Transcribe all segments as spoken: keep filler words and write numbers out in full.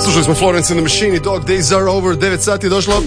Slušali smo Florence and the Machine i Dog Days Are Over, devet sati je došlo.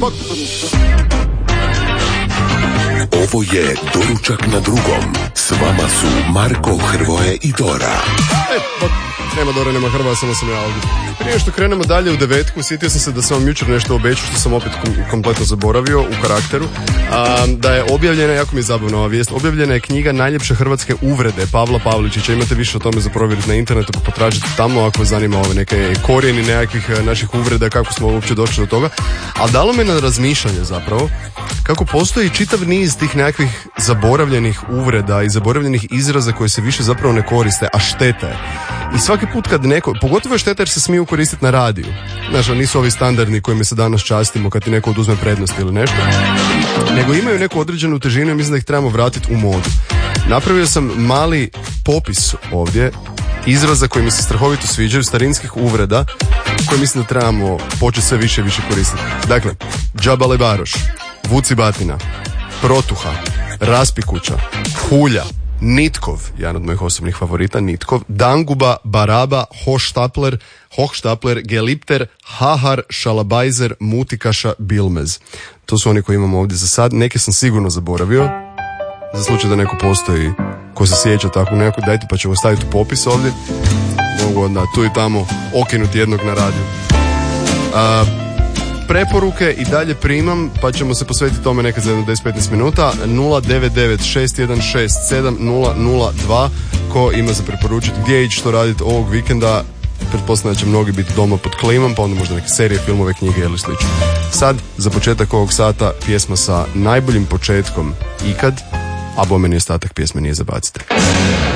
Ovo je Doručak na drugom. S vama su Marko, Hrvoje i Dora. E, pa, nema Dora, nema Hrvoja, samo sam ja ovdje. Prije što krenemo dalje u devetku, sjetio sam se da sam vam jučer nešto obećao što sam opet kom, kompletno zaboravio u karakteru. A, da je objavljena, jako mi je zabavna ova vijest, objavljena je knjiga Najljepše hrvatske uvrede Pavla Pavličića. Imate više o tome za provjeriti na internetu, pa potražite tamo ako vas zanima ove neke korijeni nekakvih naših uvreda, kako smo uopće došli do toga. Ali dalo me na razmišljanje zapravo kako postoji čitav niz tih nekakvih zaboravljenih uvreda i zaboravljenih izraza koje se više zapravo ne koriste, a šteta je. I svaki put kad neko, pogotovo je šteta jer se smiju koristiti na radiju. Znaš, nisu ovi standardni kojima se danas častimo kad ti neko oduzme prednost ili nešto, nego imaju neku određenu težinu i mislim da ih trebamo vratiti u modu. Napravio sam mali popis ovdje izraza koji mi se strahovito sviđaju, starinskih uvreda, koje mislim da trebamo početi sve više i više koristiti. Dakle, džabale baroš, vuci batina, protuha, raspikuća, hulja, nitkov, jedan od mojih osobnih favorita, nitkov, danguba, baraba, hoštapler, hohštapler, gelipter, hahar, šalabajzer, mutikaša, bilmez. To su oni koji imamo ovdje za sad. Neke sam sigurno zaboravio, za slučaj da neko postoji ko se sjeća tako neko, dajte pa ćemo staviti u popis ovdje. Mogu onda tu i tamo okinuti jednog na radiju. A, preporuke i dalje primam, pa ćemo se posvetiti tome nekad za deset do petnaest minuta. Nula devet devet šest jedan šest sedam nula nula dva. Ko ima za preporučiti gdje ići, što raditi ovog vikenda. Pretpostavljam da će mnogi biti doma pod klimom, pa onda možda neke serije, filmove, knjige ili slično. Sad, za početak ovog sata, pjesma sa najboljim početkom ikad, a bome ni ostatak pjesme nije zabacite.